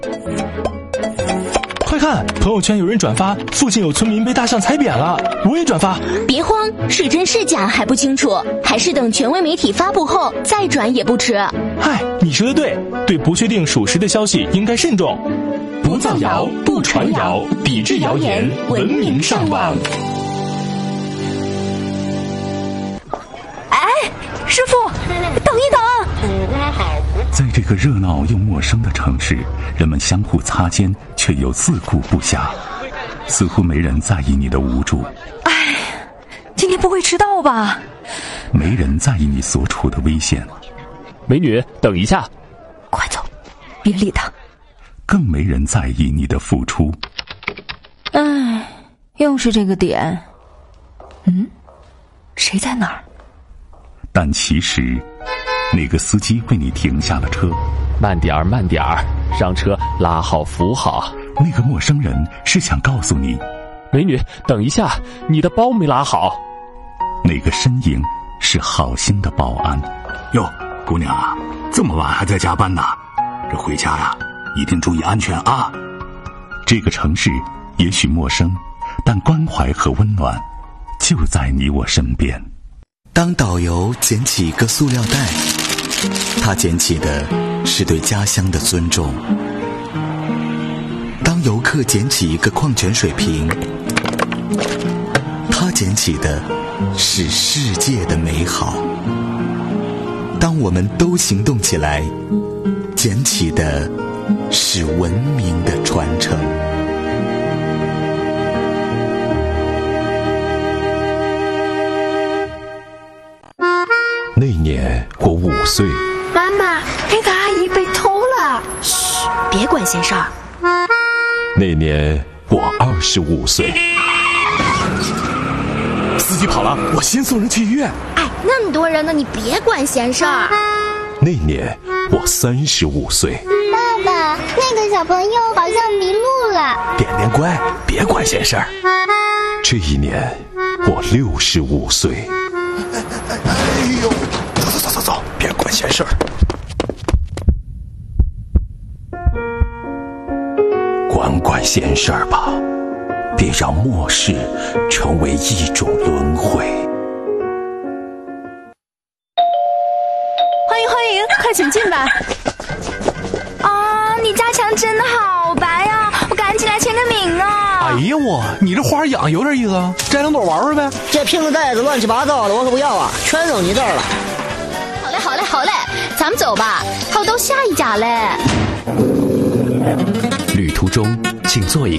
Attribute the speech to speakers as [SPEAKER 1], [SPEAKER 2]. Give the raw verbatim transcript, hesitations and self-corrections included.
[SPEAKER 1] 快看，朋友圈有人转发附近有村民被大象踩扁了，我也转发。
[SPEAKER 2] 别慌，是真是假还不清楚，还是等权威媒体发布后再转也不迟。
[SPEAKER 1] 嗨，你说的对，对不确定属实的消息应该慎重。不造谣，不传谣，抵制谣言，文明上网。
[SPEAKER 3] 哎，师傅，等一等！
[SPEAKER 4] 在这个热闹又陌生的城市，人们相互擦肩，却又自顾不暇，似乎没人在意你的无助。
[SPEAKER 3] 哎，今天不会迟到吧？
[SPEAKER 4] 没人在意你所处的危险。
[SPEAKER 5] 美女，等一下！
[SPEAKER 3] 快走，别理他。
[SPEAKER 4] 更没人在意你的付出。
[SPEAKER 3] 哎，又是这个点。嗯，谁在哪儿？
[SPEAKER 4] 但其实那个司机为你停下了车。
[SPEAKER 5] 慢点儿，慢点儿，让车拉好扶好。
[SPEAKER 4] 那个陌生人是想告诉你，
[SPEAKER 5] 美女，等一下，你的包没拉好。
[SPEAKER 4] 那个身影是好心的保安。
[SPEAKER 6] 哟，姑娘啊，这么晚还在加班呢？这回家呀，一定注意安全啊。
[SPEAKER 4] 这个城市也许陌生，但关怀和温暖就在你我身边。
[SPEAKER 7] 当导游捡起一个塑料袋，他捡起的是对家乡的尊重。当游客捡起一个矿泉水瓶，他捡起的是世界的美好。当我们都行动起来，捡起的是文明的传承。
[SPEAKER 8] 那年我五岁。
[SPEAKER 9] 妈妈，那个阿姨被偷了。
[SPEAKER 2] 嘘，别管闲事儿。
[SPEAKER 8] 那年我二十五岁。
[SPEAKER 1] 司机跑了，我先送人去医院。
[SPEAKER 9] 哎，那么多人呢，你别管闲事儿。
[SPEAKER 8] 那年我三十五岁。
[SPEAKER 10] 爸爸，那个小朋友好像迷路了。
[SPEAKER 8] 点点乖，别管闲事儿。这一年我六十五岁。
[SPEAKER 6] 哎呦，走走走走走，别管闲事儿。
[SPEAKER 8] 管管闲事儿吧，别让末世成为一种轮回。
[SPEAKER 3] 欢迎欢迎，快请进吧。
[SPEAKER 9] 啊，你家墙真的好白呀，我赶紧来签个名啊。
[SPEAKER 1] 哎呀我，你这花养有点意思啊，摘两朵玩玩呗。
[SPEAKER 11] 这瓶子袋子乱七八糟的，我可不要啊，全扔你这儿了。
[SPEAKER 2] 好嘞好嘞好嘞，咱们走吧，还有到下一家嘞。
[SPEAKER 12] 旅途中请做一